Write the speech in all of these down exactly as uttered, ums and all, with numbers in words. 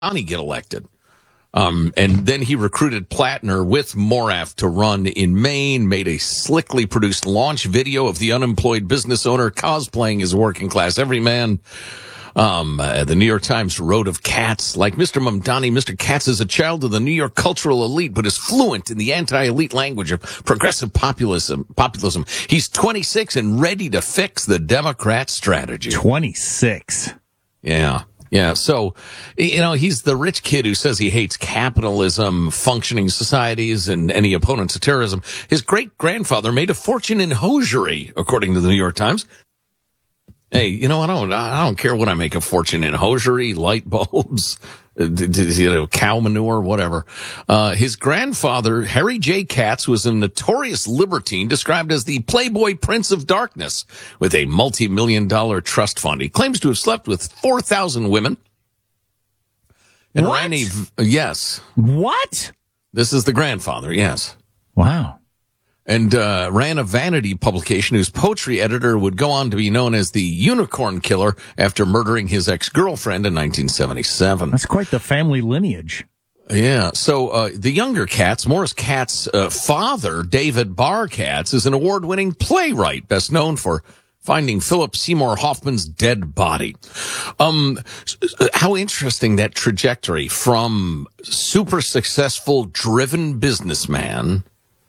Mamdani get elected. Um, and then he recruited Plattner with Morath to run in Maine, made a slickly produced launch video of the unemployed business owner cosplaying as a working class everyman. Um, uh, the New York Times wrote of Katz, like Mister Mamdani, Mister Katz is a child of the New York cultural elite, but is fluent in the anti-elite language of progressive populism. Populism. He's twenty-six and ready to fix the Democrat strategy. twenty-six. Yeah. Yeah. So, you know, he's the rich kid who says he hates capitalism, functioning societies, and any opponents of terrorism. His great grandfather made a fortune in hosiery, according to the New York Times. Hey, you know, I don't, I don't care what I make a fortune in hosiery, light bulbs, you know, cow manure, whatever. Uh, his grandfather, Harry J. Katz, was a notorious libertine described as the Playboy Prince of Darkness with a multi-million dollar trust fund. He claims to have slept with four thousand women. And what? ran a, yes. What? This is the grandfather, yes. Wow. And uh, ran a vanity publication whose poetry editor would go on to be known as the Unicorn Killer after murdering his ex-girlfriend in nineteen seventy-seven. That's quite the family lineage. Yeah. So uh, the younger Katz, Morris Katz's uh, father, David Barr Katz, is an award-winning playwright, best known for finding Philip Seymour Hoffman's dead body. Um, how interesting that trajectory from super successful, driven businessman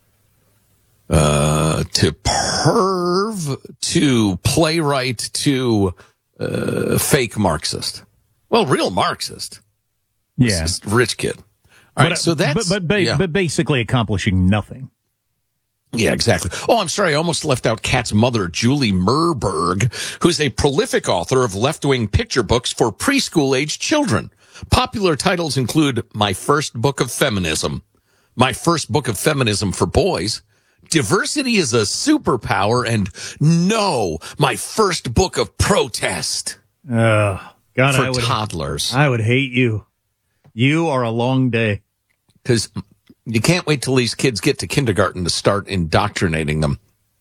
Uh, to perv, to playwright, to uh, fake Marxist. Well, real Marxist. Yeah. This is rich kid. All right, but, so that's... But, but, ba- yeah. but basically accomplishing nothing. Yeah, exactly. Oh, I'm sorry. I almost left out Kat's mother, Julie Merberg, who's a prolific author of left-wing picture books for preschool-aged children. Popular titles include My First Book of Feminism, My First Book of Feminism for Boys, Diversity is a Superpower, and No, My First Book of Protest. Oh, God, for I would, toddlers. I would hate you. You are a long day. Because you can't wait till these kids get to kindergarten to start indoctrinating them.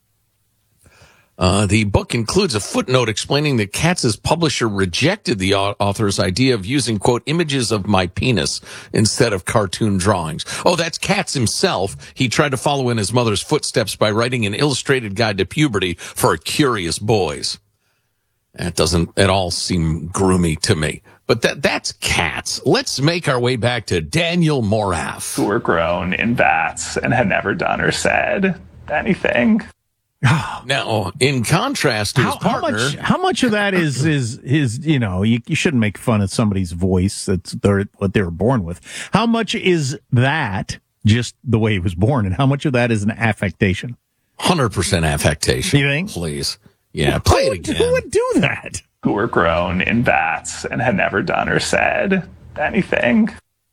Uh, the book includes a footnote explaining that Katz's publisher rejected the author's idea of using, quote, images of my penis instead of cartoon drawings. Oh, that's Katz himself. He tried to follow in his mother's footsteps by writing an illustrated guide to puberty for curious boys. That doesn't at all seem groomy to me. But that that's Katz. Let's make our way back to Daniel Morath. Who were grown in vats and had never done or said anything. Now, in contrast to how, his partner, how much, how much of that is is his? You know, you, you shouldn't make fun of somebody's voice. That's their, what they were born with. How much is that just the way he was born, and how much of that is an affectation? one hundred percent affectation. You think? Please, yeah, play it again. Who would do that? Who were grown in vats and had never done or said anything.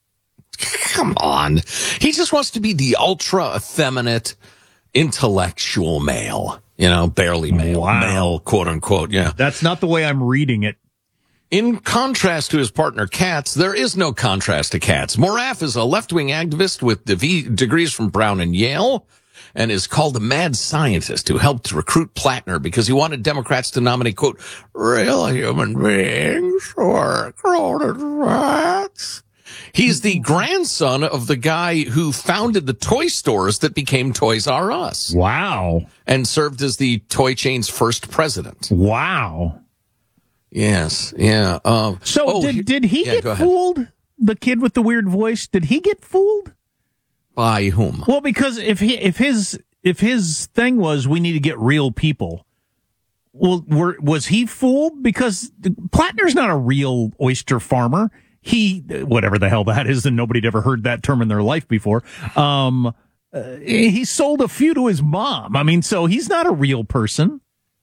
Come on, he just wants to be the ultra effeminate, intellectual male, you know, barely male, wow. male, quote unquote. Yeah. That's not the way I'm reading it. In contrast to his partner Katz, there is no contrast to Katz. Morath is a left-wing activist with de- degrees from Brown and Yale and is called a mad scientist who helped recruit Plattner because he wanted Democrats to nominate, quote, real human beings who are grown in rats. He's the grandson of the guy who founded the toy stores that became Toys R Us. Wow. And served as the toy chain's first president. Wow. Yes, yeah. Um, so oh, did, did he yeah, get fooled? The kid with the weird voice, did he get fooled? By whom? Well, because if he, if his, if his thing was we need to get real people, well, were, was he fooled? Because Plattner's not a real oyster farmer. He, whatever the hell that is, and nobody'd ever heard that term in their life before. Um, uh, he sold a few to his mom. I mean, so he's not a real person.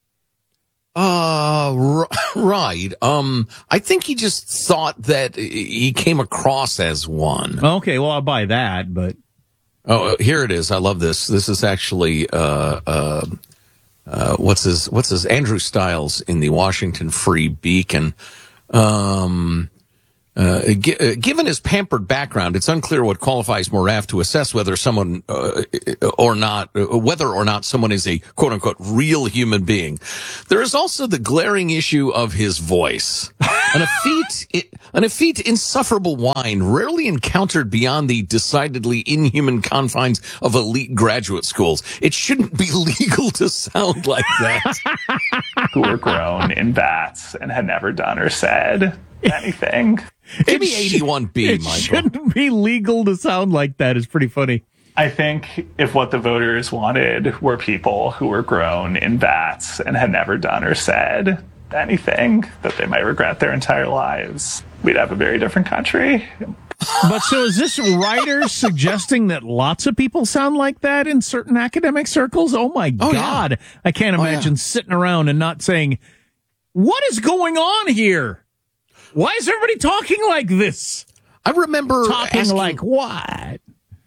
Uh, r- right. Um, I think he just thought that he came across as one. Okay, well, I'll buy that, but. Oh, here it is. I love this. This is actually, uh, uh, uh, what's his, what's his, Andrew Stiles in the Washington Free Beacon. Um, Uh, g- uh, given his pampered background, it's unclear what qualifies Morath to assess whether someone uh, or not, uh, whether or not someone is a quote unquote real human being. There is also the glaring issue of his voice. An effete, an effete insufferable wine rarely encountered beyond the decidedly inhuman confines of elite graduate schools. It shouldn't be legal to sound like that. Who were grown in vats and had never done or said anything. Give me eighty-one B, it Michael. It shouldn't be legal to sound like that. It's pretty funny. I think if what the voters wanted were people who were grown in vats and had never done or said anything that they might regret their entire lives, we'd have a very different country. But so is this writer suggesting that lots of people sound like that in certain academic circles? Oh my oh, God. Yeah. I can't imagine oh, yeah. sitting around and not saying, what is going on here? Why is everybody talking like this? I remember talking asking, like what?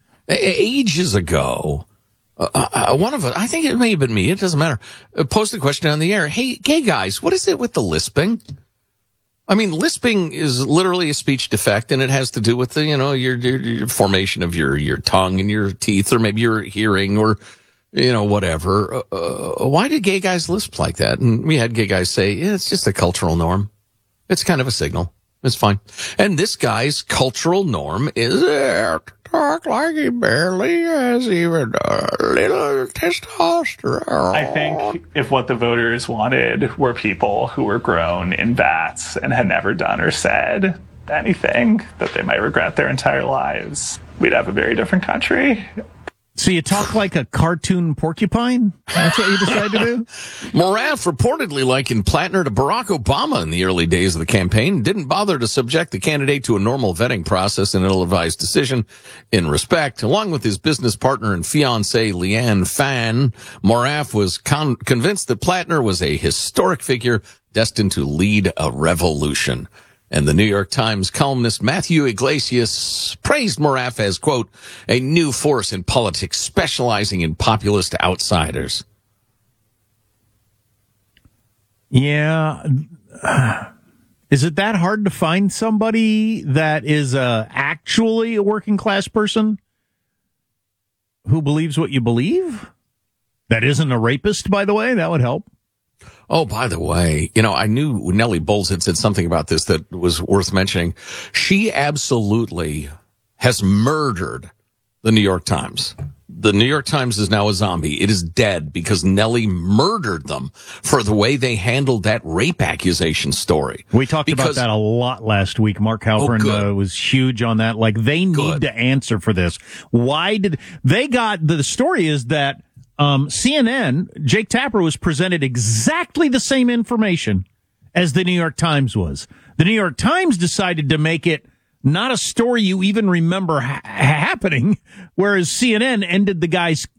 Ages ago, uh, uh, one of us, I think it may have been me, it doesn't matter, uh, posted a question on the air. Hey, gay guys, what is it with the lisping? I mean, lisping is literally a speech defect, and it has to do with the, you know, your, your, your formation of your, your tongue and your teeth, or maybe your hearing, or, you know, whatever. Uh, why did gay guys lisp like that? And we had gay guys say, yeah, it's just a cultural norm. It's kind of a signal. It's fine. And this guy's cultural norm is uh, to talk like he barely has even a little testosterone. I think if what the voters wanted were people who were grown in vats and had never done or said anything that they might regret their entire lives, we'd have a very different country. So you talk like a cartoon porcupine? That's what you decide to do? Morath reportedly likened Plattner to Barack Obama in the early days of the campaign, didn't bother to subject the candidate to a normal vetting process and ill-advised decision in respect. Along with his business partner and fiancée, Leanne Fan, Morath was con- convinced that Plattner was a historic figure destined to lead a revolution. And the New York Times columnist Matthew Iglesias praised Morath as, quote, a new force in politics specializing in populist outsiders. Yeah. Is it that hard to find somebody that is uh, actually a working class person who believes what you believe? That isn't a rapist, by the way. That would help. Oh, by the way, you know, I knew Nellie Bowles had said something about this that was worth mentioning. She absolutely has murdered the New York Times. The New York Times is now a zombie. It is dead because Nellie murdered them for the way they handled that rape accusation story. We talked because, about that a lot last week. Mark Halperin oh, uh, was huge on that. Like, they need good. to answer for this. Why did they got the story is that Um, C N N, Jake Tapper was presented exactly the same information as the New York Times was. The New York Times decided to make it not a story you even remember ha- happening, whereas C N N ended the guy's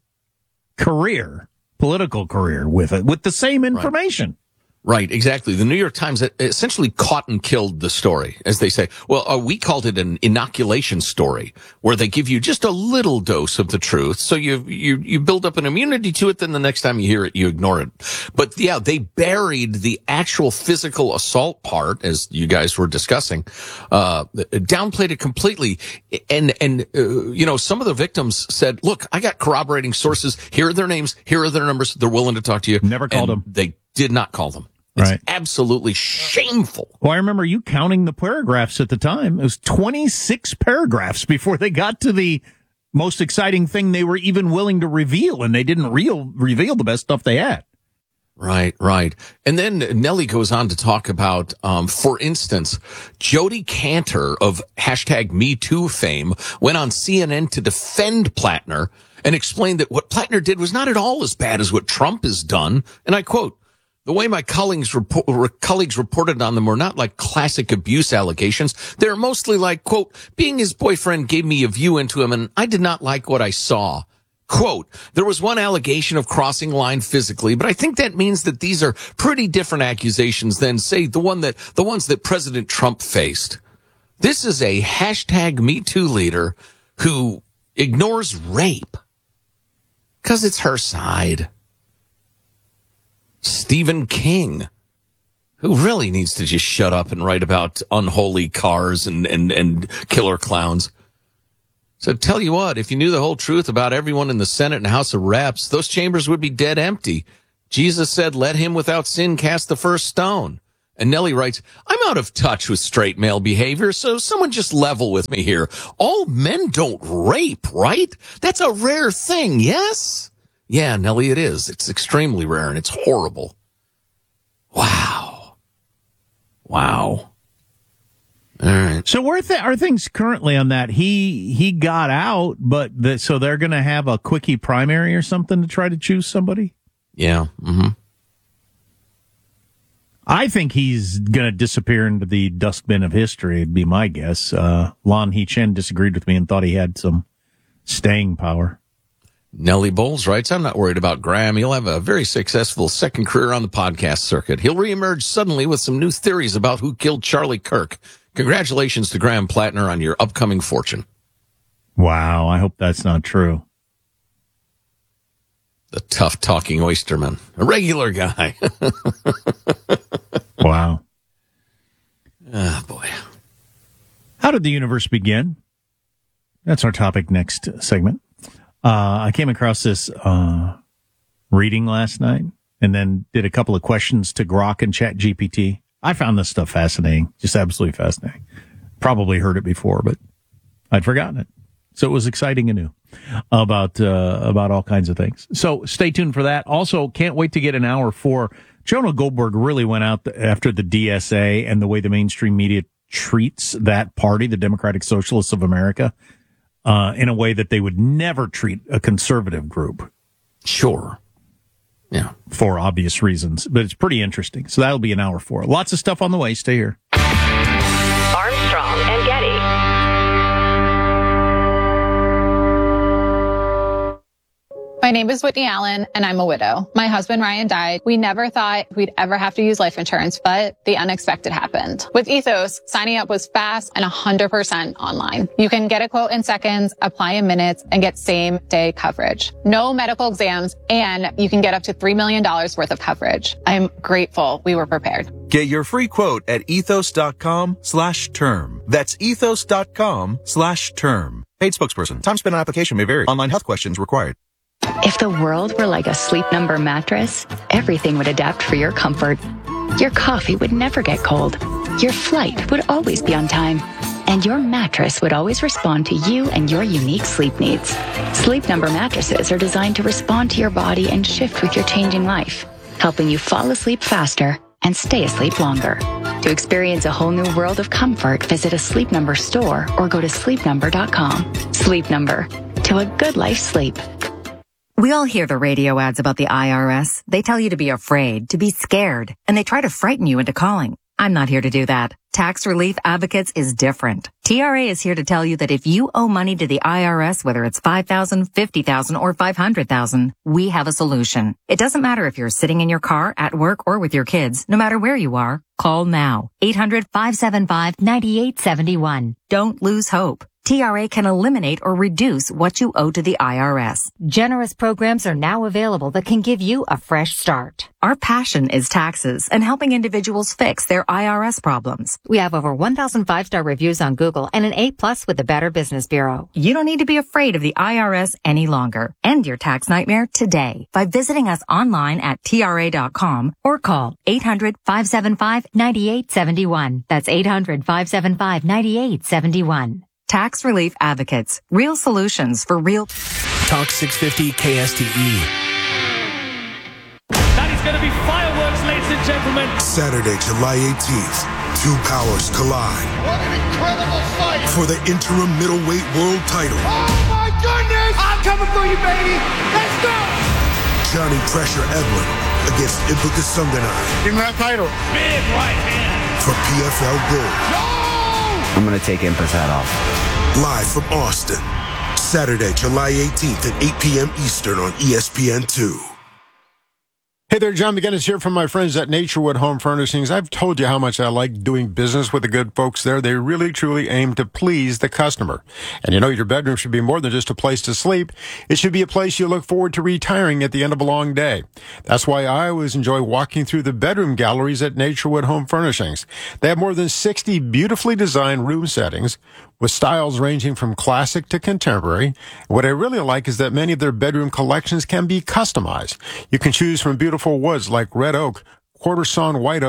career, political career, with it, with the same information. Right. Right, exactly. The New York Times essentially caught and killed the story, as they say. Well, uh, we called it an inoculation story, where they give you just a little dose of the truth. So you, you, you build up an immunity to it, then the next time you hear it, you ignore it. But yeah, they buried the actual physical assault part, as you guys were discussing, uh, downplayed it completely. And, and, uh, you know, some of the victims said, look, I got corroborating sources. Here are their names. Here are their numbers. They're willing to talk to you. Never called and them. They did not call them. It's right. absolutely shameful. Well, I remember you counting the paragraphs at the time. It was twenty-six paragraphs before they got to the most exciting thing they were even willing to reveal, and they didn't real, reveal the best stuff they had. Right, right. And then Nellie goes on to talk about, um, for instance, Jody Cantor of hashtag Me Too fame went on C N N to defend Plattner and explained that what Plattner did was not at all as bad as what Trump has done. And I quote, the way my colleagues, report, colleagues reported on them were not like classic abuse allegations. They're mostly like, quote, being his boyfriend gave me a view into him and I did not like what I saw. Quote, there was one allegation of crossing line physically, but I think that means that these are pretty different accusations than, say, the one that, the ones that President Trump faced. This is a hashtag Me Too leader who ignores rape because it's her side. Stephen King, who really needs to just shut up and write about unholy cars and, and, and killer clowns. So tell you what, if you knew the whole truth about everyone in the Senate and House of Reps, those chambers would be dead empty. Jesus said, let him without sin cast the first stone. And Nellie writes, I'm out of touch with straight male behavior, so someone just level with me here. All men don't rape, right? That's a rare thing, yes? Yeah, Nellie, it is. It's extremely rare, and it's horrible. Wow. Wow. All right. So where th- are things currently on that? He he got out, but the, so they're going to have a quickie primary or something to try to choose somebody? Yeah. Mm-hmm. I think he's going to disappear into the dustbin of history, would be my guess. Uh, Lan He-chen disagreed with me and thought he had some staying power. Nellie Bowles writes, I'm not worried about Graham. He'll have a very successful second career on the podcast circuit. He'll reemerge suddenly with some new theories about who killed Charlie Kirk. Congratulations to Graham Plattner on your upcoming fortune. Wow, I hope that's not true. The tough-talking oysterman. A regular guy. Wow. Oh, boy. How did the universe begin? That's our topic next segment. Uh, I came across this uh, reading last night and then did a couple of questions to Grok and Chat G P T. I found this stuff fascinating, just absolutely fascinating. Probably heard it before, but I'd forgotten it. So it was exciting and new about uh, about all kinds of things. So stay tuned for that. Also, can't wait to get an hour for Jonah Goldberg. Really went out after the D S A and the way the mainstream media treats that party, the Democratic Socialists of America, uh, in a way that they would never treat a conservative group. Sure. Yeah. For obvious reasons. But it's pretty interesting. So that'll be an hour for. Lots of stuff on the way. Stay here. Armstrong and Getty. My name is Whitney Allen, and I'm a widow. My husband, Ryan, died. We never thought we'd ever have to use life insurance, but the unexpected happened. With Ethos, signing up was fast and one hundred percent online. You can get a quote in seconds, apply in minutes, and get same-day coverage. No medical exams, and you can get up to three million dollars worth of coverage. I'm grateful we were prepared. Get your free quote at ethos.com slash term. That's ethos.com slash term. Paid spokesperson. Time spent on application may vary. Online health questions required. If the world were like a Sleep Number mattress, everything would adapt for your comfort. Your coffee would never get cold. Your flight would always be on time. And your mattress would always respond to you and your unique sleep needs. Sleep Number mattresses are designed to respond to your body and shift with your changing life, helping you fall asleep faster and stay asleep longer. To experience a whole new world of comfort, visit a Sleep Number store or go to sleep number dot com. Sleep Number. To a good life sleep. We all hear the radio ads about the I R S. They tell you to be afraid, to be scared, and they try to frighten you into calling. I'm not here to do that. Tax Relief Advocates is different. T R A is here to tell you that if you owe money to the I R S, whether it's five thousand dollars, fifty thousand dollars, or five hundred thousand dollars, we have a solution. It doesn't matter if you're sitting in your car, at work, or with your kids. No matter where you are, call now. eight hundred, five seven five, nine eight seven one. Don't lose hope. T R A can eliminate or reduce what you owe to the I R S. Generous programs are now available that can give you a fresh start. Our passion is taxes and helping individuals fix their I R S problems. We have over one thousand five-star reviews on Google and an A plus with the Better Business Bureau. You don't need to be afraid of the I R S any longer. End your tax nightmare today by visiting us online at T R A dot com or call eight hundred, five seven five, nine eight seven one. That's eight hundred, five seven five, nine eight seven one. Tax Relief Advocates. Real solutions for real. Talk six fifty K S T E. That is going to be fireworks, ladies and gentlemen. Saturday, July eighteenth. Two powers collide. What an incredible fight. For the interim middleweight world title. Oh my goodness. I'm coming for you, baby. Let's go. Johnny Pressure Edlin against Ibuka Sunganai. Give me that title. Big right hand. For P F L Gold. No! I'm going to take Impa's hat off. Live from Austin. Saturday, July eighteenth at eight p.m. Eastern on E S P N two. Hey there, John McGinnis here from my friends at Naturewood Home Furnishings. I've told you how much I like doing business with the good folks there. They really, truly aim to please the customer. And you know, your bedroom should be more than just a place to sleep. It should be a place you look forward to retiring at the end of a long day. That's why I always enjoy walking through the bedroom galleries at Naturewood Home Furnishings. They have more than sixty beautifully designed room settings with styles ranging from classic to contemporary. What I really like is that many of their bedroom collections can be customized. You can choose from beautiful woods like red oak, quarter sawn white oak,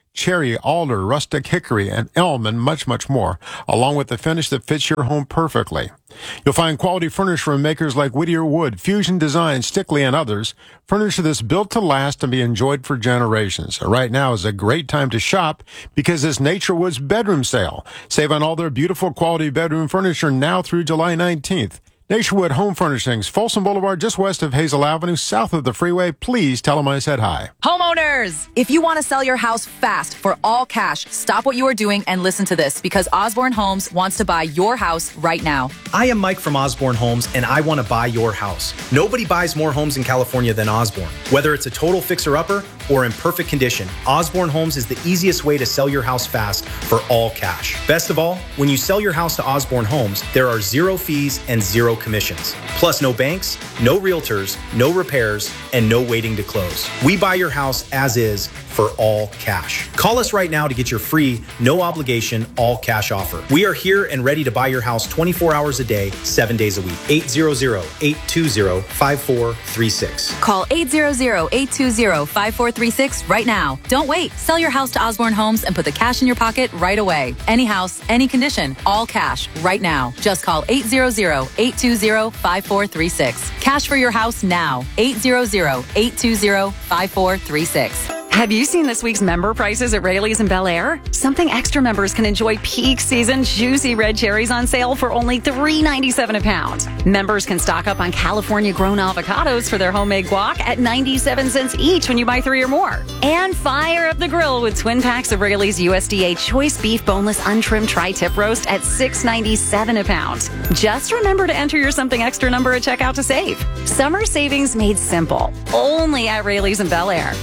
cherry, alder, rustic hickory, and elm, and much, much more, along with a finish that fits your home perfectly. You'll find quality furniture from makers like Whittier Wood, Fusion Design, Stickley, and others. Furniture that's built to last and be enjoyed for generations. So right now is a great time to shop because it's Nature Wood's bedroom sale. Save on all their beautiful quality bedroom furniture now through July nineteenth. Naturewood Home Furnishings, Folsom Boulevard, just west of Hazel Avenue, south of the freeway. Please tell them I said hi. Homeowners, if you want to sell your house fast for all cash, stop what you are doing and listen to this because Osborne Homes wants to buy your house right now. I am Mike from Osborne Homes, and I want to buy your house. Nobody buys more homes in California than Osborne. Whether it's a total fixer-upper or in perfect condition, Osborne Homes is the easiest way to sell your house fast for all cash. Best of all, when you sell your house to Osborne Homes, there are zero fees and zero commissions. Plus, no banks, no realtors, no repairs, and no waiting to close. We buy your house as is for all cash. Call us right now to get your free, no obligation, all cash offer. We are here and ready to buy your house twenty-four hours a day, seven days a week. eight hundred, eight two zero, five four three six. Call eight hundred, eight two zero, five four three six right now. Don't wait. Sell your house to Osborne Homes and put the cash in your pocket right away. Any house, any condition, all cash right now. Just call eight hundred, eight two zero, five four three six. Cash for your house now. eight hundred, eight two zero, five four three six. Have you seen this week's member prices at Raley's and Bel Air? Something Extra members can enjoy peak season juicy red cherries on sale for only three ninety-seven a pound. Members can stock up on California-grown avocados for their homemade guac at ninety-seven cents each when you buy three or more. And fire up the grill with twin packs of Raley's U S D A choice beef boneless untrimmed tri-tip roast at six ninety-seven a pound. Just remember to enter your Something Extra number at checkout to save. Summer savings made simple. Only at Raley's and Bel Air.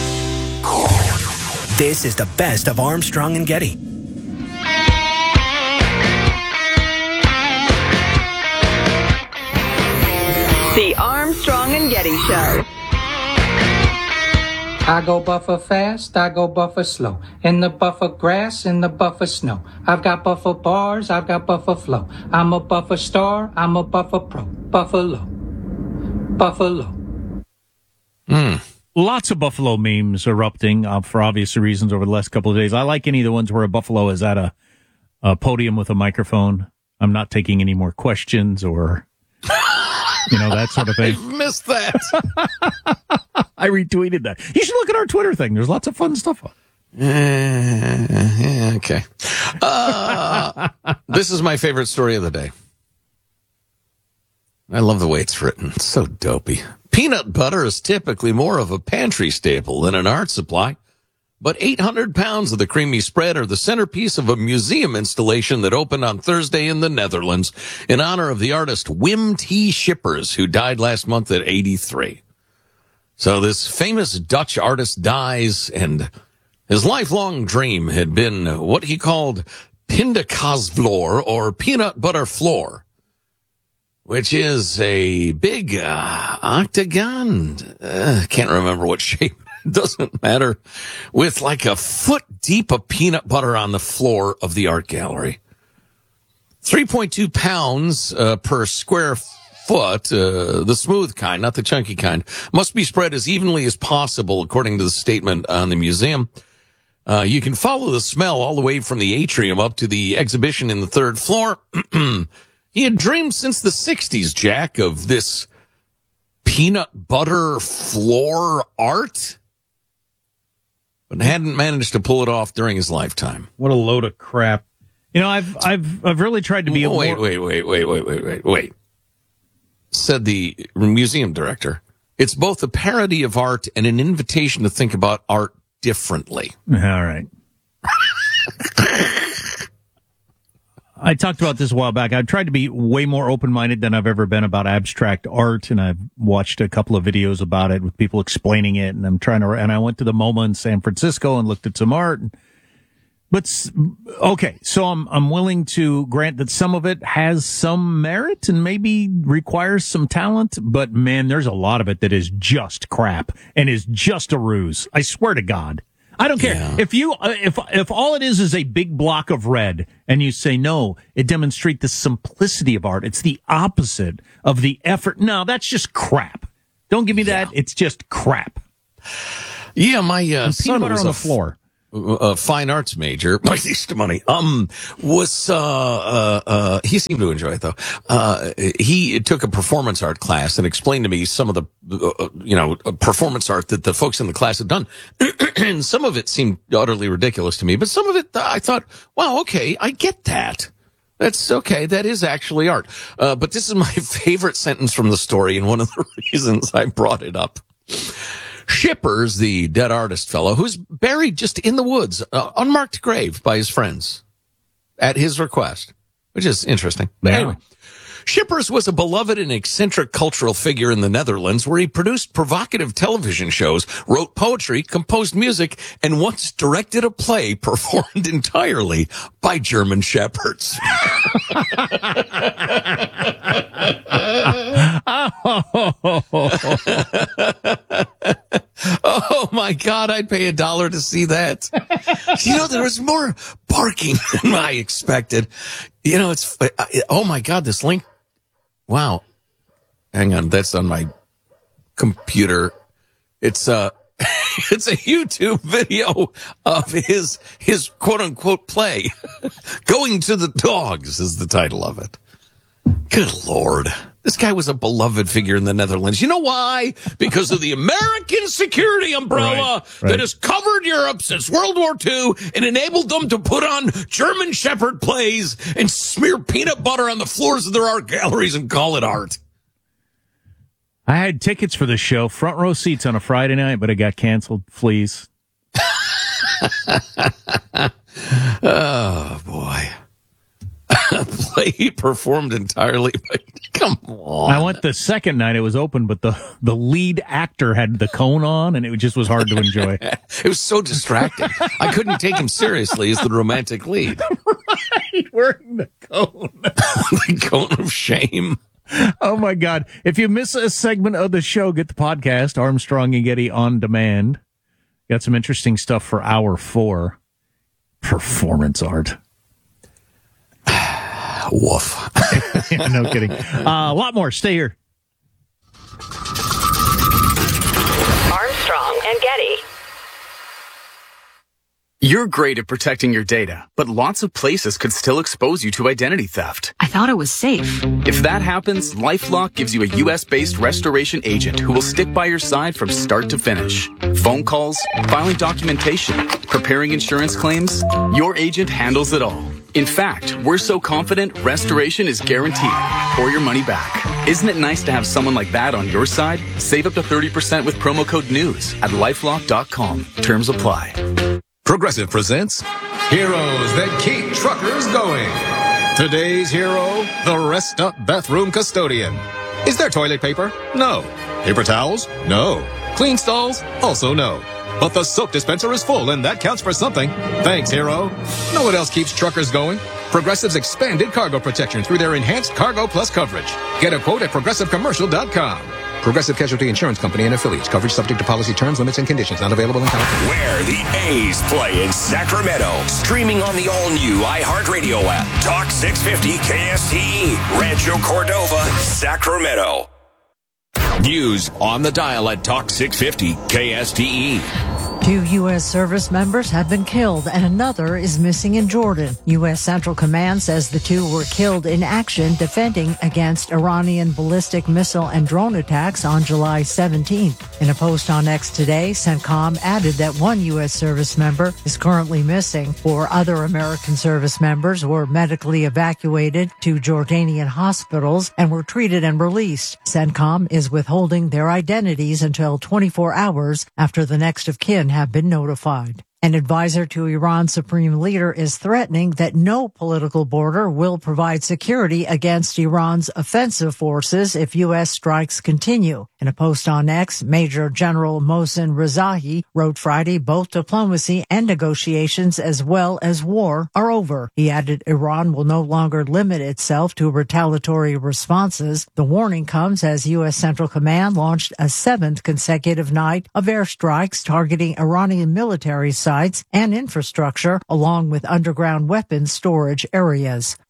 This is the best of Armstrong and Getty. The Armstrong and Getty Show. I go buffer fast, I go buffer slow. In the buffer grass, in the buffer snow. I've got buffer bars, I've got buffer flow. I'm a buffer star, I'm a buffer pro. Buffalo. Buffalo. Hmm. Lots of Buffalo memes erupting uh, for obvious reasons over the last couple of days. I like any of the ones where a Buffalo is at a, a podium with a microphone. I'm not taking any more questions or, you know, that sort of thing. I missed that. I retweeted that. You should look at our Twitter thing. There's lots of fun stuff on. Uh, yeah, okay. Uh, this is my favorite story of the day. I love the way it's written. It's so dopey. Peanut butter is typically more of a pantry staple than an art supply, but eight hundred pounds of the creamy spread are the centerpiece of a museum installation that opened on Thursday in the Netherlands in honor of the artist Wim T. Schippers, who died last month at eighty-three. So this famous Dutch artist dies, and his lifelong dream had been what he called pindakaasvloer, or peanut butter floor, which is a big uh, octagon. Uh, can't remember what shape. It doesn't matter. With like a foot deep of peanut butter on the floor of the art gallery. three point two pounds uh, per square foot, uh, the smooth kind, not the chunky kind, must be spread as evenly as possible, according to the statement on the museum. Uh, you can follow the smell all the way from the atrium up to the exhibition in the third floor. He had dreamed since the sixties, Jack, of this peanut butter floor art, but hadn't managed to pull it off during his lifetime. What a load of crap. You know, I've I've I've really tried to be a wait, more... wait, wait, wait, wait, wait, wait, wait. Said the museum director. It's both a parody of art and an invitation to think about art differently. All right. I talked about this a while back. I've tried to be way more open-minded than I've ever been about abstract art, and I've watched a couple of videos about it with people explaining it, and I'm trying to, and I went to the MoMA in San Francisco and looked at some art. And, but, okay, so I'm, I'm willing to grant that some of it has some merit and maybe requires some talent, but man, there's a lot of it that is just crap and is just a ruse. I swear to God. I don't care yeah. if you uh, if if all it is is a big block of red, and you say no, it demonstrates the simplicity of art. It's the opposite of the effort. No, that's just crap. Don't give me yeah. that. It's just crap. Yeah, my uh, and son was was on a the floor. a fine arts major, by least money, um, was, uh, uh, uh, he seemed to enjoy it though. Uh, he took a performance art class and explained to me some of the, uh, you know, performance art that the folks in the class had done. And some of it seemed utterly ridiculous to me, but some of it, I thought, wow, okay, I get that. That's okay. That is actually art. Uh, but this is my favorite sentence from the story and one of the reasons I brought it up. Shippers, the dead artist fellow, who's buried just in the woods, uh, unmarked grave by his friends at his request, which is interesting. Yeah. Anyway, Shippers was a beloved and eccentric cultural figure in the Netherlands where he produced provocative television shows, wrote poetry, composed music, and once directed a play performed entirely by German shepherds. Oh my God, I'd pay a dollar to see that. You know, there was more barking than I expected. You know, it's, oh my God, this link. Wow. Hang on, that's on my computer. It's uh it's a YouTube video of his his quote unquote play. Going to the Dogs is the title of it. Good Lord. This guy was a beloved figure in the Netherlands. You know why? Because of the American security umbrella right, right. that has covered Europe since World War Two and enabled them to put on German Shepherd plays and smear peanut butter on the floors of their art galleries and call it art. I had tickets for the show, front row seats on a Friday night, but it got canceled. Fleas. Oh, boy. Play performed entirely by, come on. I went the second night it was open, but the, the lead actor had the cone on, and it just was hard to enjoy. It was so distracting. I couldn't take him seriously as the romantic lead. Right, wearing the cone. The cone of shame. Oh, my God. If you miss a segment of the show, get the podcast, Armstrong and Getty On Demand. Got some interesting stuff for hour four. Performance art. Woof. Yeah, no kidding. Uh, a lot more. Stay here. Armstrong and Getty. You're great at protecting your data, but lots of places could still expose you to identity theft. I thought it was safe. If that happens, LifeLock gives you a U S-based restoration agent who will stick by your side from start to finish. Phone calls, filing documentation, preparing insurance claims, your agent handles it all. In fact, we're so confident restoration is guaranteed or your money back. Isn't it nice to have someone like that on your side? Save up to thirty percent with promo code NEWS at lifelock dot com. Terms apply. Progressive presents Heroes That Keep Truckers Going. Today's hero, the Rest Up Bathroom Custodian. Is there toilet paper? No. Paper towels? No. Clean stalls? Also no. But the soap dispenser is full, and that counts for something. Thanks, hero. Know what else keeps truckers going? Progressive's expanded cargo protection through their enhanced Cargo Plus coverage. Get a quote at progressive commercial dot com. Progressive Casualty Insurance Company and affiliates. Coverage subject to policy terms, limits, and conditions. Not available in California. Where the A's play in Sacramento. Streaming on the all-new iHeartRadio app. Talk six fifty K S T E. Rancho Cordova, Sacramento. News on the dial at Talk six fifty K S T E. Two U S service members have been killed and another is missing in Jordan. U S Central Command says the two were killed in action defending against Iranian ballistic missile and drone attacks on July seventeenth. In a post on X today, CENTCOM added that one U S service member is currently missing. Four other American service members were medically evacuated to Jordanian hospitals and were treated and released. CENTCOM is withholding their identities until twenty-four hours after the next of kin have been notified. An advisor to Iran's supreme leader is threatening that no political border will provide security against Iran's offensive forces if U S strikes continue. In a post on X, Major General Mohsen Rezaei wrote Friday both diplomacy and negotiations as well as war are over. He added Iran will no longer limit itself to retaliatory responses. The warning comes as U S Central Command launched a seventh consecutive night of airstrikes targeting Iranian military sites and infrastructure, along with underground weapons storage areas.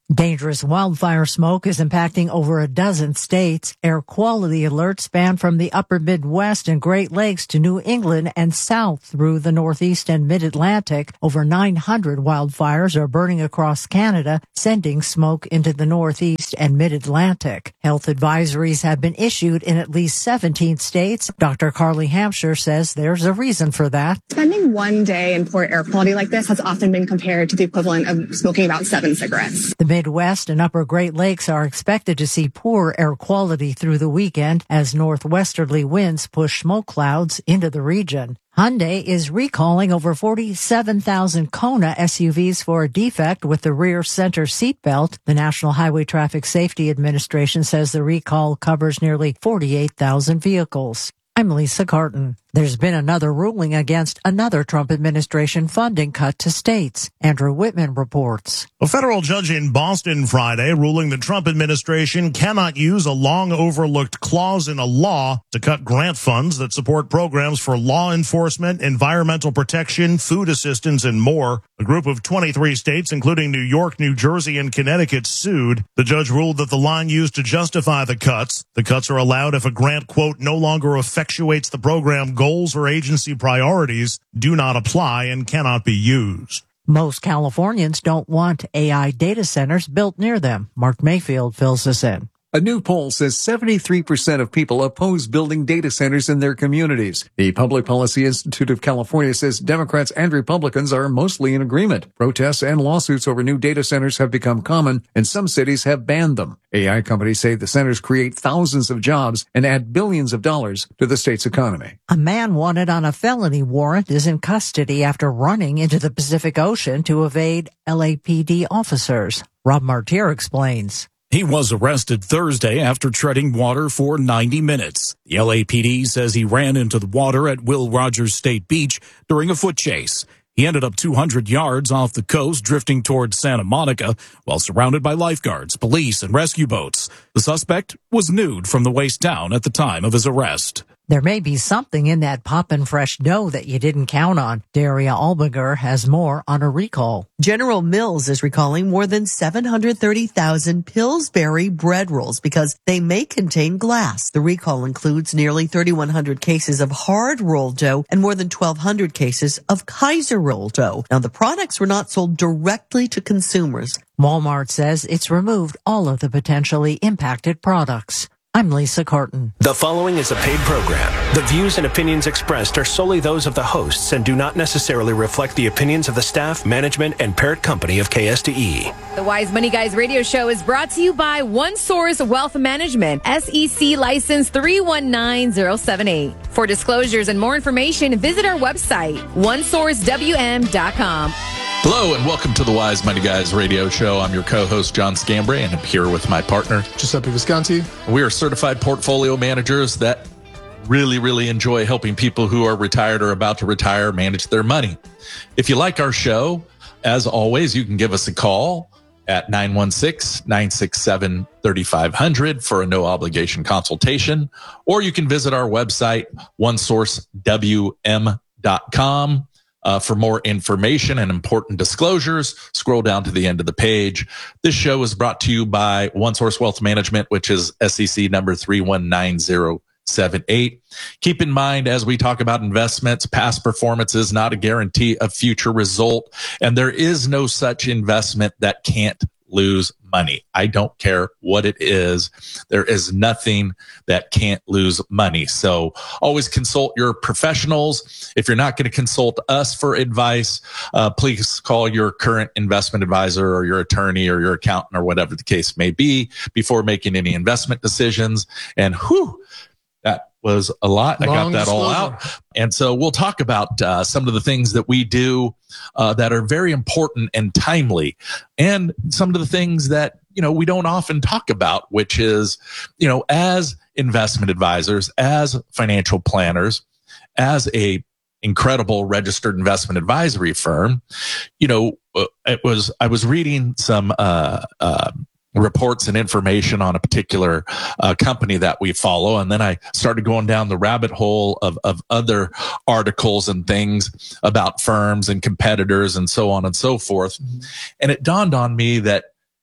Dangerous wildfire smoke is impacting over a dozen states. Air quality alerts span from the upper Midwest and Great Lakes to New England and south through the Northeast and Mid-Atlantic. Over nine hundred wildfires are burning across Canada, sending smoke into the Northeast and Mid-Atlantic. Health advisories have been issued in at least seventeen states. Doctor Carly Hampshire says there's a reason for that. Spending one day in poor air quality like this has often been compared to the equivalent of smoking about seven cigarettes. The Midwest and Upper Great Lakes are expected to see poor air quality through the weekend as northwesterly winds push smoke clouds into the region. Hyundai is recalling over forty-seven thousand Kona S U Vs for a defect with the rear center seat belt. The National Highway Traffic Safety Administration says the recall covers nearly forty-eight thousand vehicles. I'm Lisa Carton. There's been another ruling against another Trump administration funding cut to states. Andrew Whitman reports. A federal judge in Boston Friday ruling the Trump administration cannot use a long overlooked clause in a law to cut grant funds that support programs for law enforcement, environmental protection, food assistance, and more. A group of twenty-three states, including New York, New Jersey, and Connecticut, sued. The judge ruled that the line used to justify the cuts. The cuts are allowed if a grant, quote, no longer effectuates the program goals or agency priorities, do not apply, and cannot be used. Most Californians don't want A I data centers built near them. Mark Mayfield fills us in. A new poll says seventy-three percent of people oppose building data centers in their communities. The Public Policy Institute of California says Democrats and Republicans are mostly in agreement. Protests and lawsuits over new data centers have become common, and some cities have banned them. A I companies say the centers create thousands of jobs and add billions of dollars to the state's economy. A man wanted on a felony warrant is in custody after running into the Pacific Ocean to evade L A P D officers. Rob Martier explains. He was arrested Thursday after treading water for ninety minutes. The L A P D says he ran into the water at Will Rogers State Beach during a foot chase. He ended up two hundred yards off the coast, drifting towards Santa Monica, while surrounded by lifeguards, police, and rescue boats. The suspect was nude from the waist down at the time of his arrest. There may be something in that poppin' fresh dough that you didn't count on. Daria Albinger has more on a recall. General Mills is recalling more than seven hundred thirty thousand Pillsbury bread rolls because they may contain glass. The recall includes nearly thirty-one hundred cases of hard roll dough and more than twelve hundred cases of Kaiser roll dough. Now, the products were not sold directly to consumers. Walmart says it's removed all of the potentially impacted products. I'm Lisa Carton. The following is a paid program. The views and opinions expressed are solely those of the hosts and do not necessarily reflect the opinions of the staff, management, and parent company of K S T E. The Wise Money Guys radio show is brought to you by One Source Wealth Management, S E C license three one nine zero seven eight. For disclosures and more information, visit our website, one source w m dot com. Hello and welcome to the Wise Money Guys radio show. I'm your co-host, John Scambray, and I'm here with my partner, Giuseppe Visconti. We are certified portfolio managers that really, really enjoy helping people who are retired or about to retire manage their money. If you like our show, as always, you can give us a call at nine one six, nine six seven, three five zero zero for a no-obligation consultation, or you can visit our website, one source w m dot com. Uh, for more information and important disclosures, scroll down to the end of the page. This show is brought to you by One Source Wealth Management, which is S E C number three one nine zero seven eight. Keep in mind, as we talk about investments, past performance is not a guarantee of future result, and there is no such investment that can't lose money. I don't care what it is. There is nothing that can't lose money. So always consult your professionals. If you're not going to consult us for advice, uh, please call your current investment advisor or your attorney or your accountant or whatever the case may be before making any investment decisions. And whew, that was a lot. Long I got that disclosure. all out. And so we'll talk about uh, some of the things that we do uh, that are very important and timely, and some of the things that, you know, we don't often talk about, which is, you know, as investment advisors, as financial planners, as a incredible registered investment advisory firm, you know, it was, I was reading some, uh, uh, reports and information on a particular uh, company that we follow. And then I started going down the rabbit hole of, of other articles and things about firms and competitors and so on and so forth. Mm-hmm. And it dawned on me that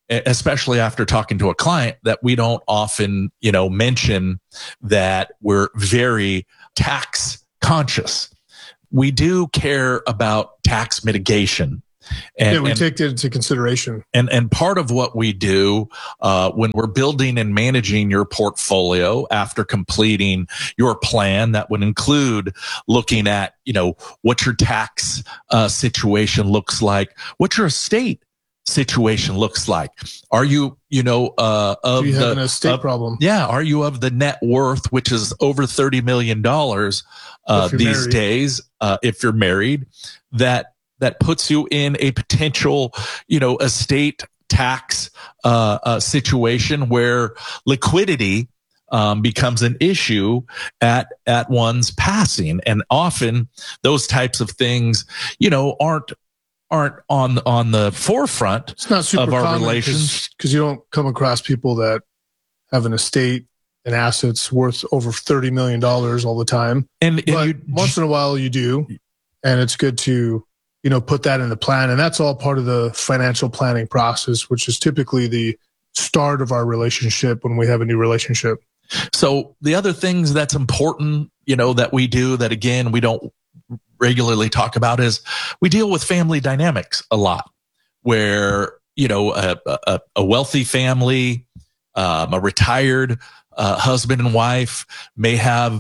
especially after talking to a client, that we don't often, you know, mention that we're very tax conscious. We do care about tax mitigation. And, yeah, we and, take that into consideration. And and part of what we do uh, when we're building and managing your portfolio after completing your plan, that would include looking at, you know, what your tax uh, situation looks like, what your estate situation looks like. Are you, you know, uh, of Do you the have an estate of, problem? Yeah. Are you of the net worth, which is over thirty million dollars uh, these married. days, uh, if you're married, that that puts you in a potential, you know, estate tax uh, uh, situation where liquidity um, becomes an issue at at one's passing, and often those types of things, you know, aren't aren't on on the forefront It's not super of our common relations. because you don't come across people that have an estate and assets worth over thirty million dollars all the time. And, and but you, once in a while you do, and it's good to, you know, put that in the plan. And that's all part of the financial planning process, which is typically the start of our relationship when we have a new relationship. So the other things that's important, you know, that we do that, again, we don't regularly talk about is we deal with family dynamics a lot, where, you know, a, a, a wealthy family, um, a retired uh, husband and wife may have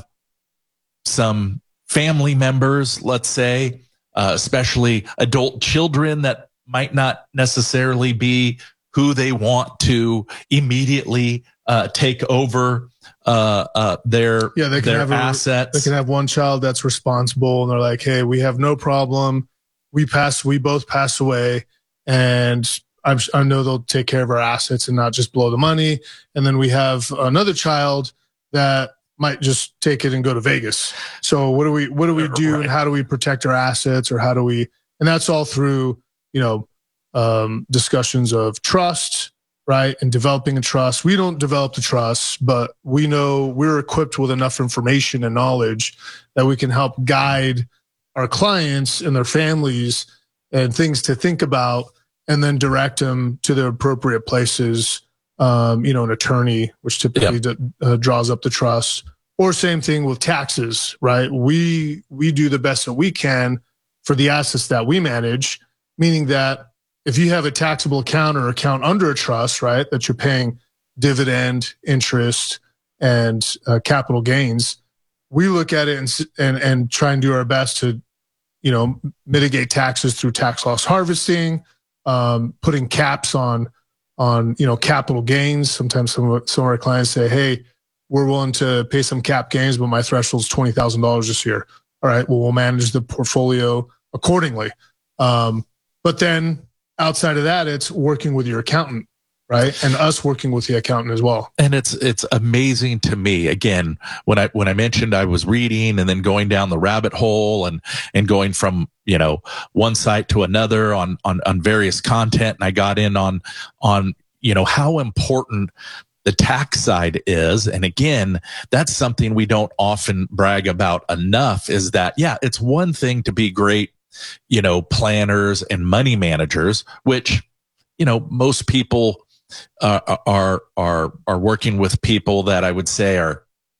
some family members, let's say, uh, especially adult children that might not necessarily be who they want to immediately uh, take over uh, uh, their, Yeah, they can their have a, assets. They can have one child that's responsible, and they're like, "Hey, we have no problem. We pass. We both pass away, and I'm, I know they'll take care of our assets and not just blow the money." And then we have another child that might just take it and go to Vegas. So what do we what do we do, Right. and how do we protect our assets, or how do we? And that's all through, you know, um, discussions of trust, right, and developing a trust. We don't develop the trust, but we know we're equipped with enough information and knowledge that we can help guide our clients and their families and things to think about, and then direct them to the appropriate places. Um, you know, an attorney, which typically d- uh, draws up the trust, or same thing with taxes, right? We we do the best that we can for the assets that we manage, meaning that if you have a taxable account or account under a trust, right, that you're paying dividend, interest, and uh, capital gains, we look at it and, s- and and try and do our best to, you know, mitigate taxes through tax loss harvesting, um, putting caps on on you know capital gains. Sometimes some of, some of our clients say, "Hey, we're willing to pay some cap gains, but my threshold's twenty thousand dollars this year." All right, well, we'll manage the portfolio accordingly. Um, but then outside of that, it's working with your accountant, right, and us working with the accountant as well. And it's it's amazing to me. Again, when I when I mentioned I was reading and then going down the rabbit hole and and going from, you know, one site to another on on on various content, and I got in on on you know how important the tax side is. And again, that's something we don't often brag about enough, is that, yeah, it's one thing to be great, you know, planners and money managers, which, you know, most people uh, are, are, are working with people that I would say are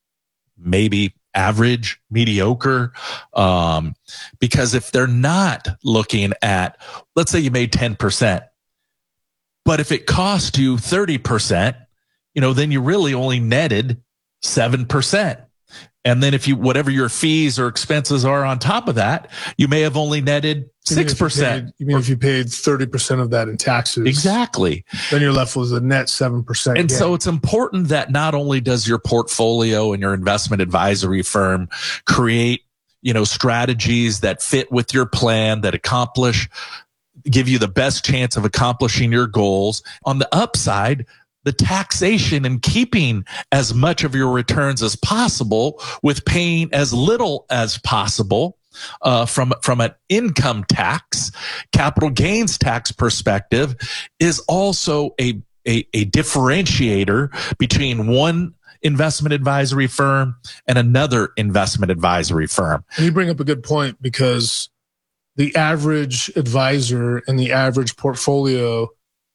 maybe average, mediocre. Um, because if they're not looking at, let's say you made ten percent, but if it cost you thirty percent, you know, then you really only netted seven percent. And then if you, whatever your fees or expenses are on top of that, you may have only netted six percent. You mean if you paid thirty percent of that in taxes? Exactly. Then you're left with a net seven percent. And so it's important that not only does your portfolio and your investment advisory firm create, you know, strategies that fit with your plan, that accomplish, give you the best chance of accomplishing your goals. On the upside, the taxation and keeping as much of your returns as possible with paying as little as possible uh, from, from an income tax, capital gains tax perspective is also a, a, a differentiator between one investment advisory firm and another investment advisory firm. And you bring up a good point, because the average advisor and the average portfolio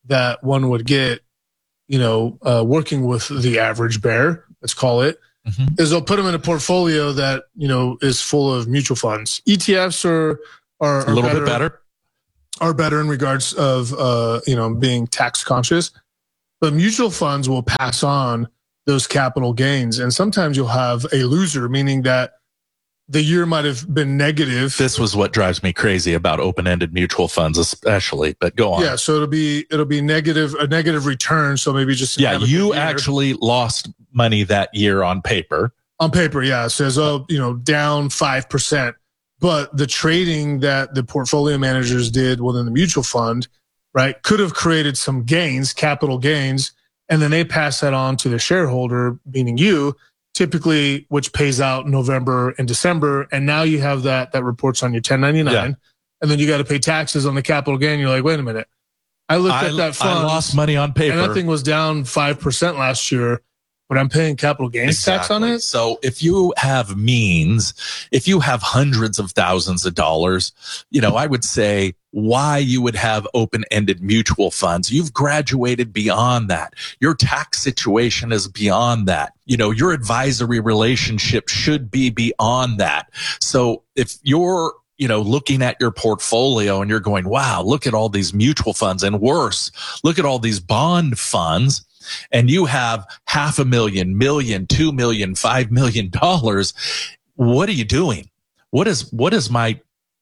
that one would get, you know, uh, working with the average bear, let's call it, mm-hmm. is they'll put them in a portfolio that, you know, is full of mutual funds. E T Fs are, are, are a little better, bit better, are better in regards of, uh, you know, being tax conscious, but mutual funds will pass on those capital gains. And sometimes you'll have a loser, meaning that the year might have been negative. This was what drives me crazy about open-ended mutual funds, especially. But go on. Yeah, so it'll be it'll be negative a negative return. So maybe just yeah, you actually lost money that year on paper. On paper, yeah, it says oh, you know, down five percent. But the trading that the portfolio managers did within the mutual fund, right, could have created some gains, capital gains, and then they pass that on to the shareholder, meaning you. Typically, which pays out November and December, and now you have that that reports on your ten ninety-nine, yeah. and then you got to pay taxes on the capital gain. You're like, wait a minute, I looked I, at that fund, I lost money on paper, and that thing was down five percent last year, but I'm paying capital gains exactly. tax on it. So if you have means, if you have hundreds of thousands of dollars, you know, I would say why you would have open-ended mutual funds. You've graduated beyond that. Your tax situation is beyond that. You know, your advisory relationship should be beyond that. So if you're, you know, looking at your portfolio and you're going, wow, look at all these mutual funds, and worse, look at all these bond funds, and you have half a million, million, two million, five million dollars, what are you doing? What is, what is my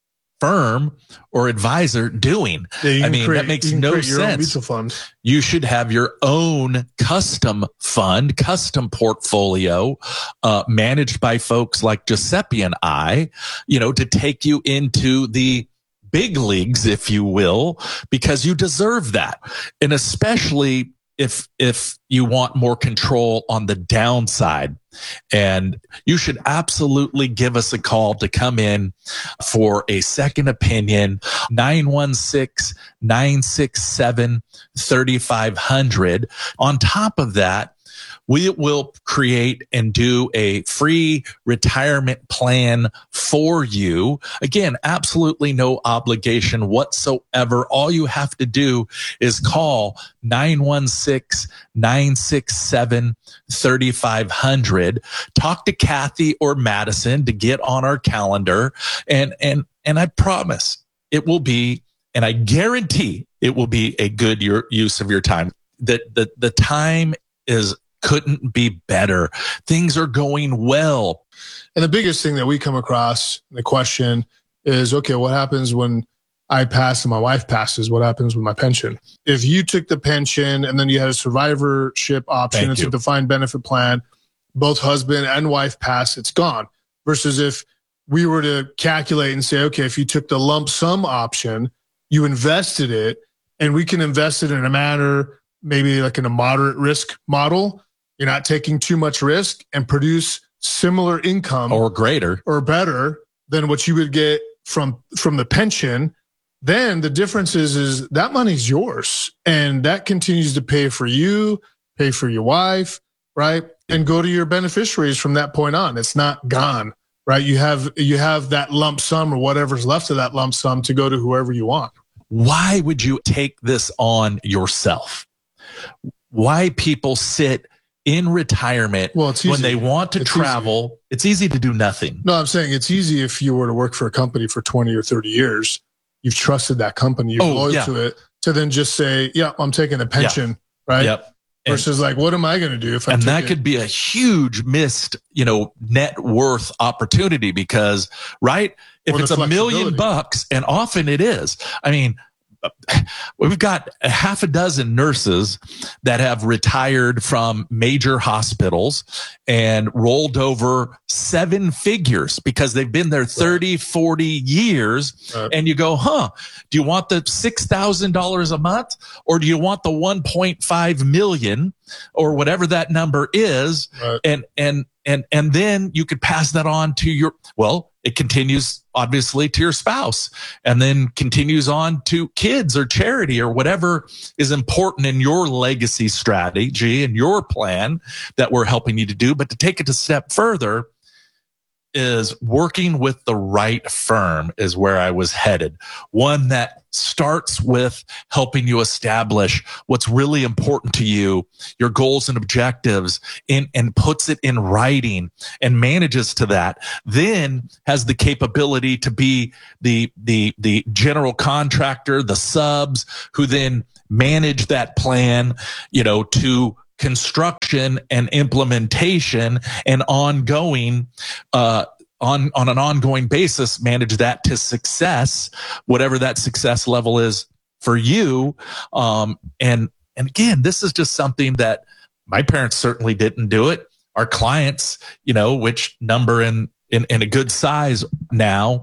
firm or advisor doing? Yeah, I mean, create, that makes no sense. You should have your own custom fund, custom portfolio, uh, managed by folks like Giuseppe and I, you know, to take you into the big leagues, if you will, because you deserve that. And especially if, if you want more control on the downside. And you should absolutely give us a call to come in for a second opinion, nine one six, nine six seven, three five zero zero. On top of that, we will create and do a free retirement plan for you. Again, absolutely no obligation whatsoever. All you have to do is call nine one six, nine six seven, three five zero zero. Talk to Kathy or Madison to get on our calendar. And, and, and I promise it will be, and I guarantee it will be a good your, use of your time. The, the, the time is couldn't be better. Things are going well. And the biggest thing that we come across, the question is, okay, what happens when I pass and my wife passes? What happens with my pension? If you took the pension and then you had a survivorship option, it's a defined benefit plan, both husband and wife pass, it's gone. Versus if we were to calculate and say, okay, if you took the lump sum option, you invested it, and we can invest it in a manner, maybe like in a moderate risk model. You're not taking too much risk and produce similar income or greater or better than what you would get from, from the pension. Then the difference is, is that money's yours, and that continues to pay for you, pay for your wife, right? And go to your beneficiaries from that point on. It's not gone, right? You have, you have that lump sum or whatever's left of that lump sum to go to whoever you want. Why would you take this on yourself? Why people sit in retirement well, it's easy. when they want to it's travel? Easy. It's easy to do nothing. No, I'm saying it's easy if you were to work for a company for twenty or thirty years. You've trusted that company. You're oh, loyal yeah. to it. To then just say, yeah, I'm taking a pension, yeah. right? Yep. And, versus like, what am I going to do if I and take that it? could be a huge missed, you know, net worth opportunity because, right? If or it's a million bucks, and often it is, I mean, we've got a half a dozen nurses that have retired from major hospitals and rolled over seven figures because they've been there thirty, forty years. Right. And you go, huh, do you want the six thousand dollars a month, or do you want the one point five million or whatever that number is? Right. And, and, and, and then you could pass that on to your, well, it continues obviously to your spouse, and then continues on to kids or charity or whatever is important in your legacy strategy and your plan that we're helping you to do. But to take it a step further, is working with the right firm is where I was headed. One that starts with helping you establish what's really important to you, your goals and objectives, in, and puts it in writing and manages to that. Then has the capability to be the, the, the general contractor, the subs, who then manage that plan, you know, to construction and implementation and ongoing, uh, on, on an ongoing basis, manage that to success, whatever that success level is for you. Um, and, and again, this is just something that my parents certainly didn't do it. Our clients, you know, which number in, in, in a good size now,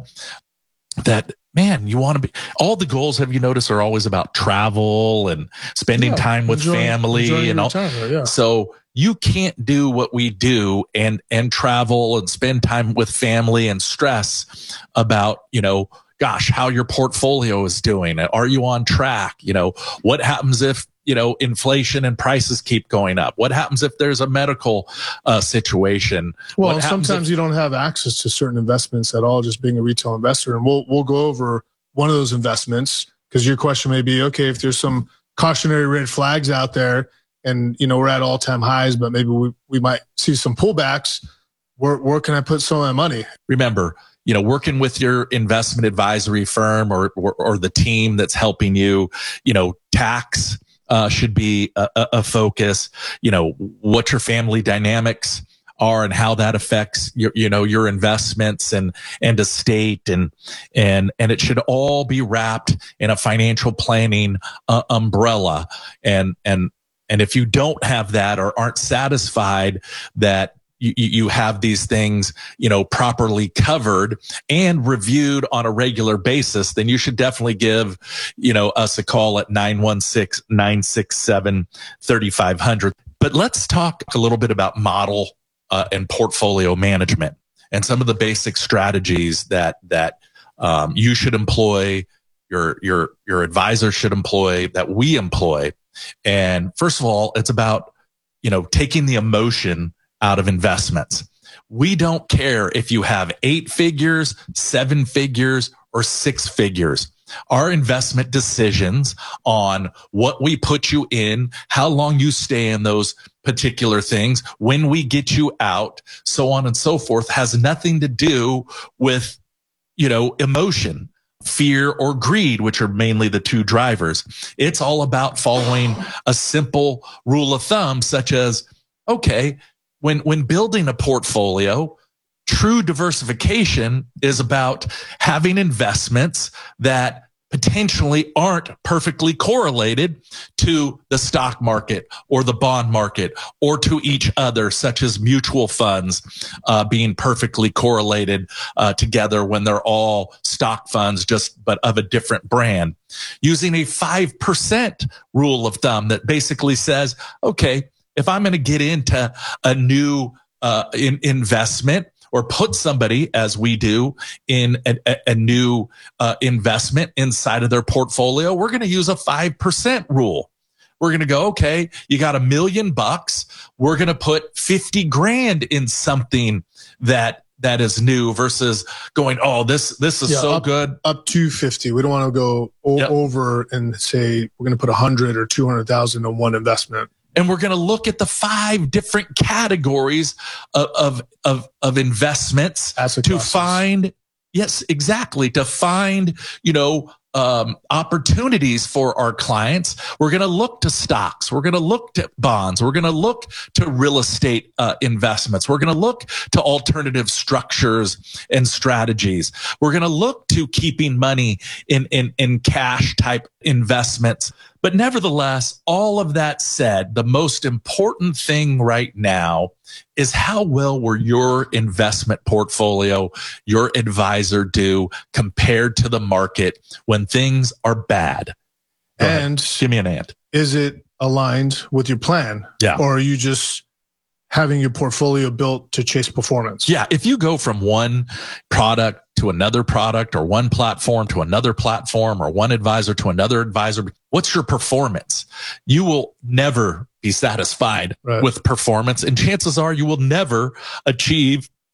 that, man, you want to be, all the goals, have you noticed, are always about travel and spending yeah, time with enjoying, family enjoying and all. Time, yeah. So you can't do what we do and, and travel and spend time with family and stress about, you know, gosh, how your portfolio is doing. Are you on track? You know, what happens if, you know, inflation and prices keep going up? What happens if there's a medical uh, situation? Well, sometimes if- you don't have access to certain investments at all, just being a retail investor. And we'll, we'll go over one of those investments, because your question may be, okay, if there's some cautionary red flags out there and, you know, we're at all time highs, but maybe we, we might see some pullbacks, where, where can I put some of my money? Remember, you know, working with your investment advisory firm or, or, or the team that's helping you, you know, tax, Uh, should be a, a focus, you know, what your family dynamics are and how that affects your, you know, your investments and, and estate, and, and, and it should all be wrapped in a financial planning uh, umbrella. And, and, and if you don't have that or aren't satisfied that You, you have these things, you know, properly covered and reviewed on a regular basis, then you should definitely give, you know, us a call at nine one six, nine six seven, three five zero zero. But let's talk a little bit about model uh, and portfolio management and some of the basic strategies that, that um, you should employ, your, your, your advisor should employ, that we employ. And first of all, it's about, you know, taking the emotion out of investments. We don't care if you have eight figures, seven figures, or six figures. Our investment decisions on what we put you in, how long you stay in those particular things, when we get you out, so on and so forth, has nothing to do with, you know, emotion, fear, or greed, which are mainly the two drivers. It's all about following a simple rule of thumb, such as, okay, When when building a portfolio, true diversification is about having investments that potentially aren't perfectly correlated to the stock market or the bond market or to each other, such as mutual funds uh, being perfectly correlated uh, together when they're all stock funds, just but of a different brand. Using a five percent rule of thumb that basically says, okay, if I'm going to get into a new uh, in, investment or put somebody, as we do, in a, a new uh, investment inside of their portfolio, we're going to use a five percent rule. We're going to go, okay, you got a million bucks. We're going to put fifty grand in something that that is new versus going, oh, this this is yeah, so up, good. Up to fifty. We don't want to go o- yep. over and say we're going to put one hundred or two hundred thousand in one investment. And we're going to look at the five different categories of, of, of, of investments Asset to classes. find, yes, exactly, to find, you know, um, opportunities for our clients. We're going to look to stocks. We're going to look to bonds. We're going to look to real estate uh, investments. We're going to look to alternative structures and strategies. We're going to look to keeping money in, in, in cash type investments. But nevertheless, all of that said, the most important thing right now is how well will your investment portfolio, your advisor do compared to the market when things are bad? Go and ahead. Give me an ant. Is it aligned with your plan? Yeah. Or are you just having your portfolio built to chase performance? Yeah. If you go from one product to another product or one platform to another platform or one advisor to another advisor, what's your performance? You will never be satisfied right. with performance. And chances are you will never achieve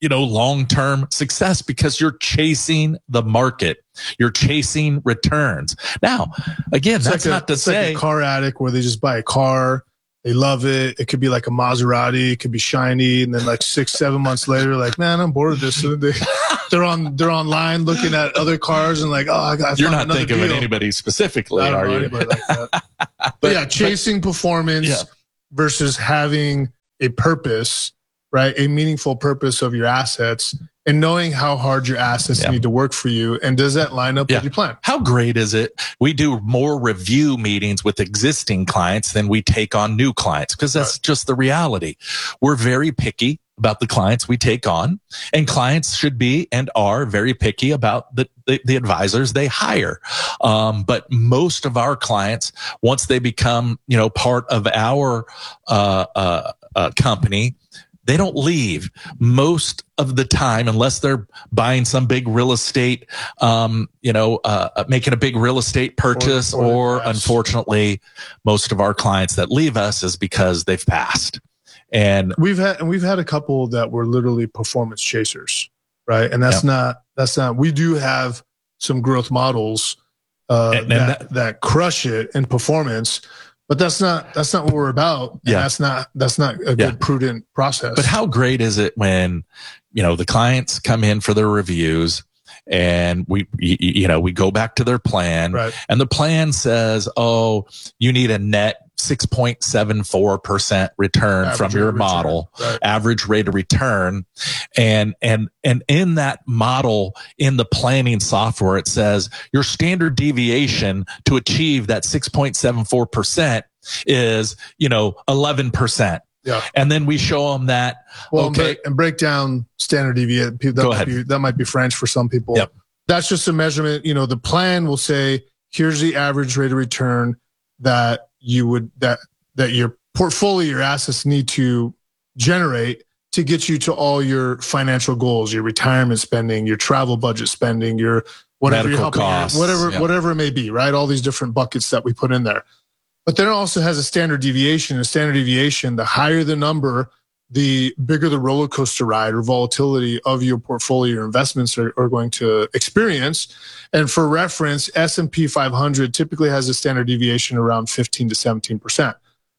you know, long-term success because you're chasing the market. You're chasing returns. Now, again, It's that's like a, not to it's say like a car addict where they just buy a car, they love it. It could be like a Maserati, it could be shiny, and then like six, seven months later, like, man, I'm bored of this. So they, they're on, they're online looking at other cars and like, oh, I got. You're not thinking of anybody specifically, are you? Like that. But yeah, chasing but, performance yeah. versus having a purpose, right? A meaningful purpose of your assets and knowing how hard your assets yeah. need to work for you. And does that line up yeah. with your plan? How great is it? We do more review meetings with existing clients than we take on new clients because that's right. just the reality. We're very picky about the clients we take on, and clients should be and are very picky about the, the, the advisors they hire. Um, but most of our clients, once they become, you know, part of our uh, uh, uh, company, they don't leave most of the time unless they're buying some big real estate, um, you know, uh, making a big real estate purchase, or, or, or unfortunately, most of our clients that leave us is because they've passed. And we've had, and we've had a couple that were literally performance chasers, right? And that's yep. not, that's not, we do have some growth models, uh, and, and that, that, that crush it in performance, but that's not, that's not what we're about. Yeah. And that's not, that's not a good, yeah. prudent process. But how great is it when, you know, the clients come in for their reviews and we, you know, we go back to their plan right. and the plan says, oh, you need a net six point seven four percent return average from your model, right. average rate of return. And, and, and in that model, in the planning software, it says your standard deviation to achieve that six point seven four percent is, you know, eleven percent. Yeah. And then we show them that. Well, okay. and break down standard deviation. That Go might ahead. Be, that might be French for some people. Yep. That's just a measurement. You know, the plan will say, here's the average rate of return that you would, that, that your portfolio, your assets need to generate to get you to all your financial goals, your retirement spending, your travel budget spending, your whatever, medical you're costs, your, whatever, yeah. whatever it may be, right? All these different buckets that we put in there. But then it also has a standard deviation. A standard deviation, the higher the number, the bigger the roller coaster ride or volatility of your portfolio or investments are, are going to experience. And for reference, S and P five hundred typically has a standard deviation around fifteen to seventeen percent.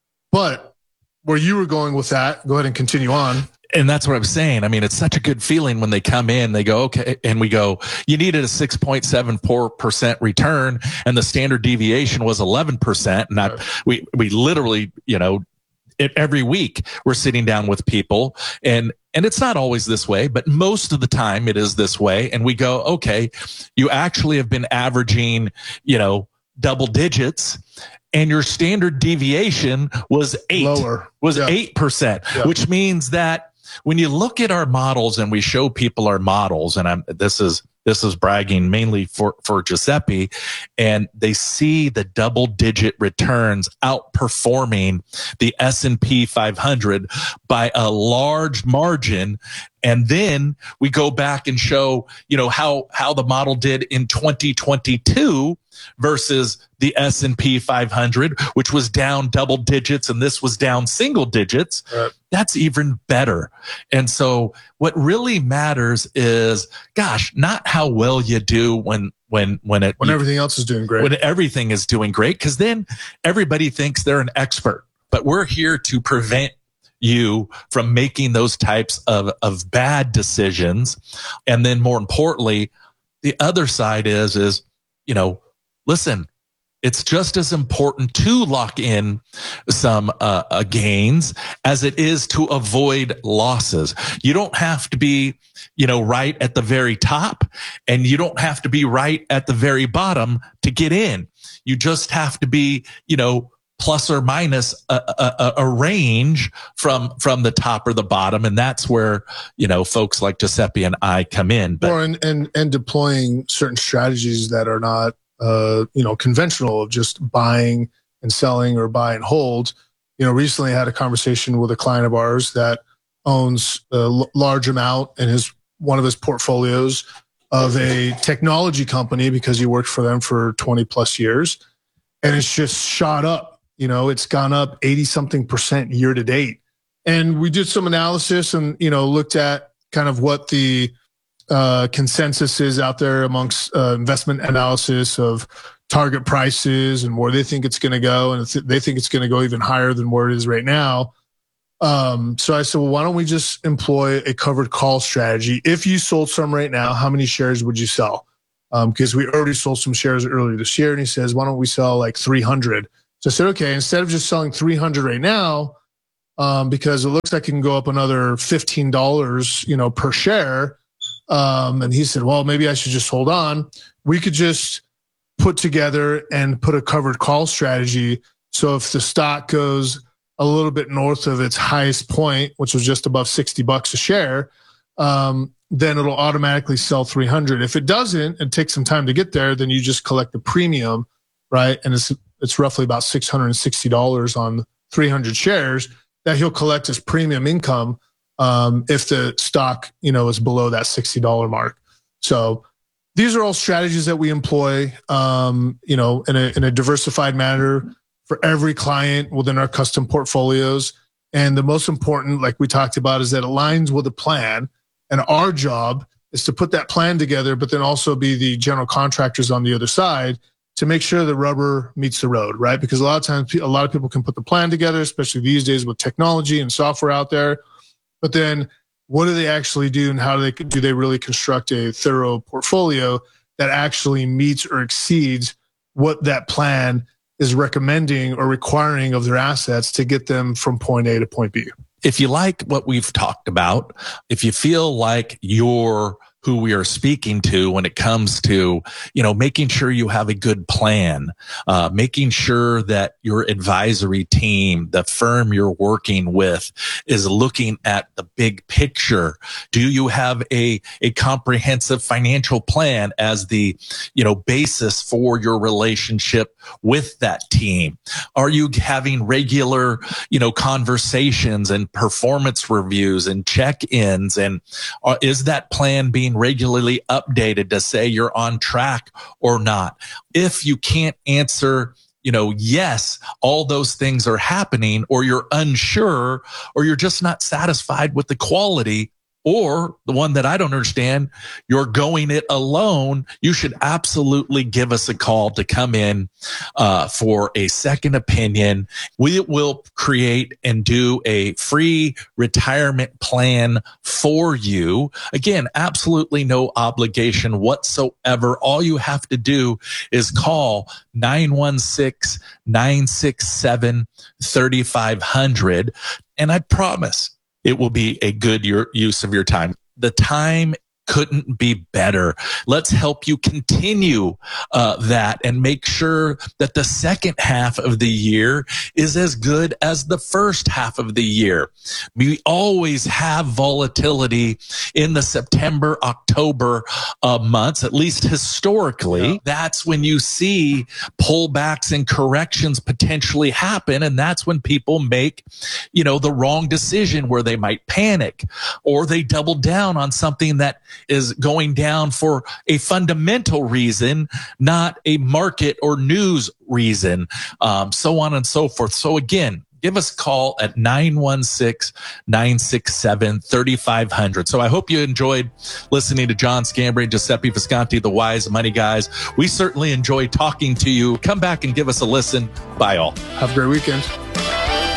But where you were going with that, go ahead and continue on. And that's what I'm saying. I mean, it's such a good feeling when they come in, they go, okay. And we go, you needed a six point seven four percent return and the standard deviation was eleven percent. And I, we, we literally, you know, it, every week we're sitting down with people and, and it's not always this way, but most of the time it is this way. And we go, okay, you actually have been averaging, you know, double digits. And your standard deviation was eight, Lower. was Yeah. eight percent, Yeah. which means that when you look at our models and we show people our models, and I'm, this is, this is bragging mainly for, for Giuseppe, and they see the double digit returns outperforming the S and P five hundred by a large margin. And then we go back and show, you know, how, how the model did in twenty twenty-two versus the S and P five hundred, which was down double digits. And this was down single digits. Right. That's even better. And so what really matters is, gosh, not how well you do when, when, when it, When you, everything else is doing great. when everything is doing great, because then everybody thinks they're an expert. But we're here to prevent you from making those types of, of bad decisions. And then more importantly, the other side is, is, you know, listen, it's just as important to lock in some uh, uh, gains as it is to avoid losses. You don't have to be, you know, right at the very top, and you don't have to be right at the very bottom to get in. You just have to be, you know, plus or minus a, a, a range from from the top or the bottom, and that's where, you know, folks like Giuseppe and I come in. But or in, and and deploying certain strategies that are not uh you know conventional, of just buying and selling or buy and hold. You know, recently I had a conversation with a client of ours that owns a l- large amount in his one of his portfolios of a technology company because he worked for them for twenty plus years, and it's just shot up. You know, it's gone up eighty something percent year to date. And we did some analysis and, you know, looked at kind of what the uh, consensus is out there amongst uh, investment analysis of target prices and where they think it's going to go. And th- they think it's going to go even higher than where it is right now. Um, so I said, well, why don't we just employ a covered call strategy? If you sold some right now, how many shares would you sell? Um, because we already sold some shares earlier this year. And he says, why don't we sell like three hundred? So I said, okay, instead of just selling three hundred right now, um, because it looks like it can go up another fifteen dollars, you know, per share. Um, and he said, well, maybe I should just hold on. We could just put together and put a covered call strategy. So if the stock goes a little bit north of its highest point, which was just above sixty bucks a share, um, then it'll automatically sell three hundred. If it doesn't, and takes some time to get there, then you just collect the premium, right? And it's it's roughly about six hundred sixty dollars on three hundred shares that he'll collect as premium income um, if the stock, you know, is below that sixty dollars mark. So these are all strategies that we employ, um, you know, in a in a diversified manner for every client within our custom portfolios. And the most important, like we talked about, is that it aligns with a plan. And our job is to put that plan together, but then also be the general contractors on the other side to make sure the rubber meets the road, right? Because a lot of times, a lot of people can put the plan together, especially these days with technology and software out there. But then what do they actually do, and how do they do they really construct a thorough portfolio that actually meets or exceeds what that plan is recommending or requiring of their assets to get them from point A to point B? If you like what we've talked about, if you feel like you're who we are speaking to when it comes to, you know, making sure you have a good plan, uh, making sure that your advisory team, the firm you're working with, is looking at the big picture. Do you have a, a comprehensive financial plan as the, you know, basis for your relationship with that team? Are you having regular, you know, conversations and performance reviews and check-ins? And uh, is that plan being regularly updated to say you're on track or not? If you can't answer, you know, yes, all those things are happening, or you're unsure, or you're just not satisfied with the quality, or the one that I don't understand, you're going it alone, you should absolutely give us a call to come in uh, for a second opinion. We will create and do a free retirement plan for you. Again, absolutely no obligation whatsoever. All you have to do is call nine one six, nine six seven, three five zero zero. And I promise it will be a good use of your time. The time couldn't be better. Let's help you continue uh, that and make sure that the second half of the year is as good as the first half of the year. We always have volatility in the September, October uh, months, at least historically. Yeah. That's when you see pullbacks and corrections potentially happen. And that's when people make, you know, the wrong decision, where they might panic or they double down on something that is going down for a fundamental reason, not a market or news reason, um, so on and so forth. So again, give us a call at nine one six, nine six seven, three five zero zero. So I hope you enjoyed listening to John Scambray and Giuseppe Visconti, the Wise Money Guys. We certainly enjoy talking to you. Come back and give us a listen. Bye all. Have a great weekend.